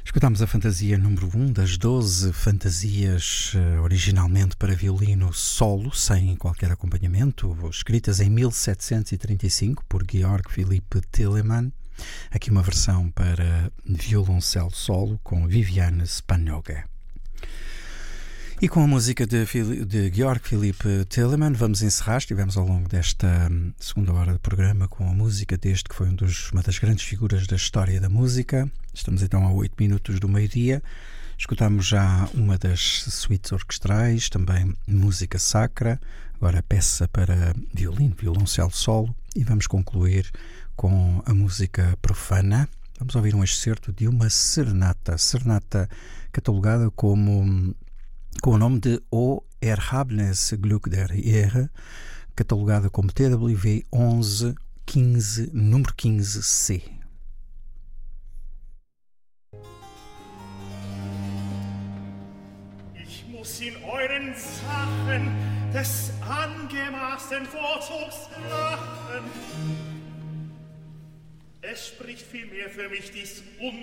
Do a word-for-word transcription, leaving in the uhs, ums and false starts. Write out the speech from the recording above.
Escutámos a fantasia número um das doze fantasias originalmente para violino solo, sem qualquer acompanhamento, escritas em mil setecentos e trinta e cinco por Georg Philipp Telemann. Aqui uma versão para violoncelo solo com Viviane Spagnoga. E com a música de, de Georg Philipp Telemann vamos encerrar. Estivemos ao longo desta segunda hora de programa com a música deste que foi um dos, uma das grandes figuras da história da música. Estamos então a oito minutos do meio-dia. Escutámos já uma das suítes orquestrais, também música sacra, agora peça para violino, violoncelo solo, e vamos concluir com a música profana. Vamos ouvir um excerto de uma serenata, serenata catalogada como com o nome de O Erhabenes Glück der Ehre, catalogada como T W V onze quinze, número quinze C. Ich muss in euren Sachen des angemaßten Vorzugs lachen. Es spricht vielmehr für mich dies